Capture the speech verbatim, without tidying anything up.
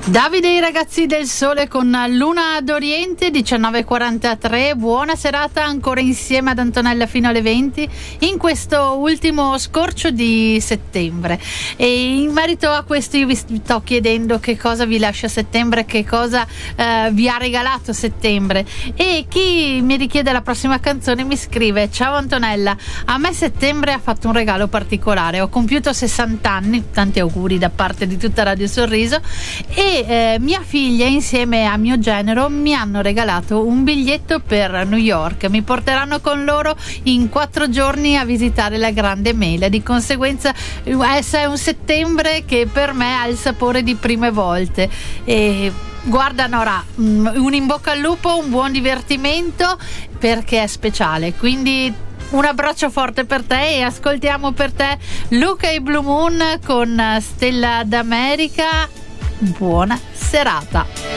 Davide e i ragazzi del sole con Luna d'Oriente, diciannove e quarantatré. Buona serata ancora insieme ad Antonella fino alle venti in questo ultimo scorcio di settembre. E in merito a questo io vi sto chiedendo che cosa vi lascia settembre, che cosa eh, vi ha regalato settembre, e chi mi richiede la prossima canzone mi scrive: ciao Antonella, a me settembre ha fatto un regalo particolare, ho compiuto sessanta anni, tanti auguri da parte di tutta Radio Sorriso, e Eh, mia figlia insieme a mio genero mi hanno regalato un biglietto per New York. Mi porteranno con loro in quattro giorni a visitare la Grande Mela. Di conseguenza è un settembre che per me ha il sapore di prime volte. E guarda Nora, un in bocca al lupo, un buon divertimento, perché è speciale. Quindi un abbraccio forte per te, e ascoltiamo per te Luca e Blue Moon con Stella d'America. Buona serata.